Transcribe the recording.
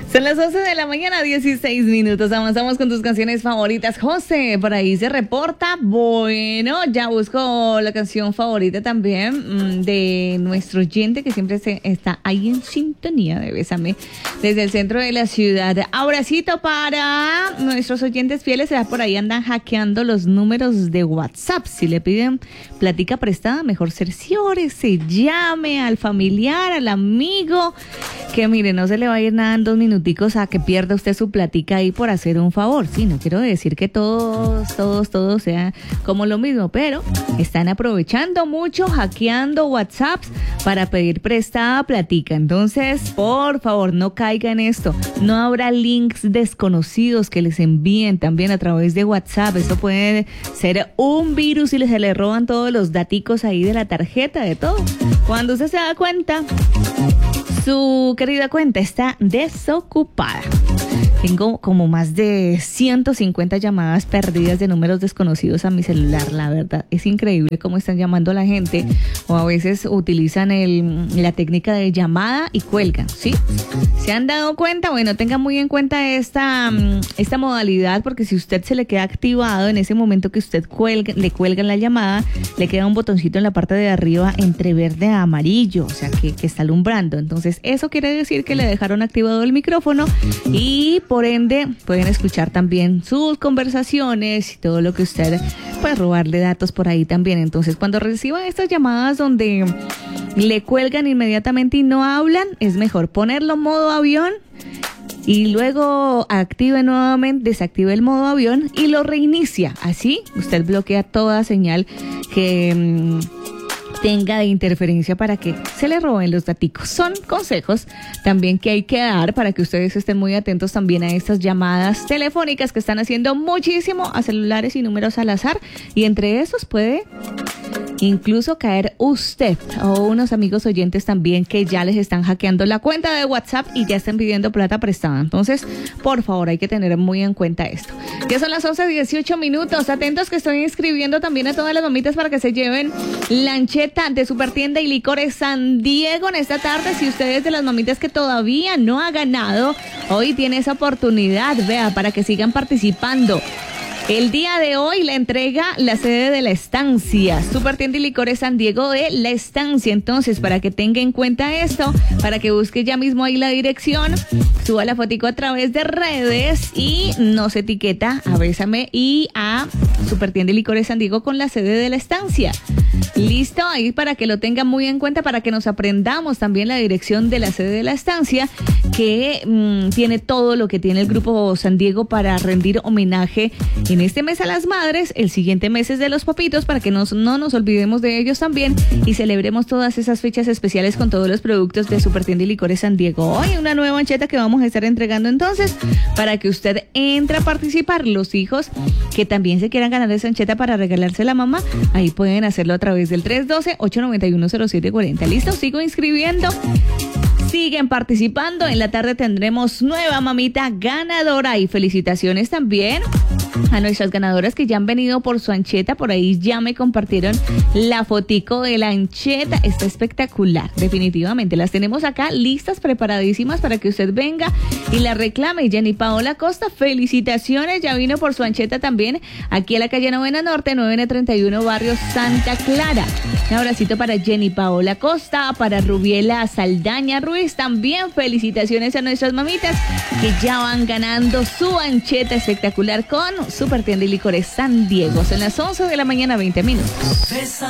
Son las 11 de la mañana, 16 minutos. Avanzamos con tus canciones favoritas. José, por ahí se reporta. Bueno, ya busco la canción favorita también de nuestro oyente que siempre está ahí en sintonía de Bésame desde el centro de la ciudad. Abracito para nuestros oyentes fieles. Ya por ahí andan hackeando los números de WhatsApp. Si le piden plática prestada, mejor cerciórese, llame al familiar, al amigo, que mire, no se le va a ir nada en 2 minuticos a que pierda usted su platica ahí por hacer un favor. Sí, no quiero decir que todos sea como lo mismo, pero están aprovechando mucho, hackeando WhatsApps para pedir prestada platica. Entonces, por favor, no caiga en esto. No habrá links desconocidos que les envíen también a través de WhatsApp. Eso puede ser un virus y se le roban todos los daticos ahí de la tarjeta, de todo. Cuando usted se da cuenta, su querida cuenta está desocupada. Tengo como más de 150 llamadas perdidas de números desconocidos a mi celular, la verdad. Es increíble cómo están llamando a la gente, o a veces utilizan la técnica de llamada y cuelgan, ¿sí? ¿Se han dado cuenta? Bueno, tengan muy en cuenta esta modalidad, porque si usted se le queda activado en ese momento que usted le cuelgan la llamada, le queda un botoncito en la parte de arriba entre verde a amarillo, o sea que está alumbrando. Entonces eso quiere decir que le dejaron activado el micrófono y por ende pueden escuchar también sus conversaciones y todo lo que usted puede robarle datos por ahí también. Entonces cuando reciban estas llamadas donde le cuelgan inmediatamente y no hablan, es mejor ponerlo en modo avión y luego desactive el modo avión y lo reinicia. Así usted bloquea toda señal que tenga de interferencia para que se le roben los daticos. Son consejos también que hay que dar para que ustedes estén muy atentos también a estas llamadas telefónicas que están haciendo muchísimo a celulares y números al azar, y entre esos puede incluso caer usted o unos amigos oyentes también que ya les están hackeando la cuenta de WhatsApp y ya están pidiendo plata prestada. Entonces, por favor, hay que tener muy en cuenta esto. Ya son las 11:18 minutos. Atentos que estoy inscribiendo también a todas las mamitas para que se lleven lancheta de Supertienda y Licores San Diego en esta tarde. Si ustedes de las mamitas que todavía no ha ganado, hoy tiene esa oportunidad, vea, para que sigan participando. El día de hoy la entrega la sede de La Estancia, Supertienda y Licores San Diego de La Estancia. Entonces, para que tenga en cuenta esto, para que busque ya mismo ahí la dirección, suba la fotico a través de redes y nos etiqueta a Bésame y a Supertienda y Licores San Diego con la sede de La Estancia. Listo, ahí para que lo tengan muy en cuenta, para que nos aprendamos también la dirección de la sede de La Estancia, que tiene todo lo que tiene el Grupo San Diego para rendir homenaje en este mes a las madres. El siguiente mes es de los papitos, para que no nos olvidemos de ellos también y celebremos todas esas fechas especiales con todos los productos de Supertienda y Licores San Diego. Hoy una nueva ancheta que vamos a estar entregando entonces para que usted entre a participar. Los hijos que también se quieran ganar esa ancheta para regalarse a la mamá, ahí pueden hacerlo a través del 312-891-0740. ¿Listo? Sigo inscribiendo. Siguen participando. En la tarde tendremos nueva mamita ganadora y felicitaciones también a nuestras ganadoras que ya han venido por su ancheta. Por ahí ya me compartieron la fotico de la ancheta. Está espectacular, definitivamente. Las tenemos acá listas, preparadísimas para que usted venga y la reclame. Jenny Paola Costa, felicitaciones. Ya vino por su ancheta también aquí a la calle Novena Norte, 9N31, barrio Santa Clara. Un abracito para Jenny Paola Costa, para Rubiela Saldaña Ruiz. También felicitaciones a nuestras mamitas que ya van ganando su ancheta espectacular con Supertienda y Licores San Diego. Son las 11 de la mañana, 20 minutos.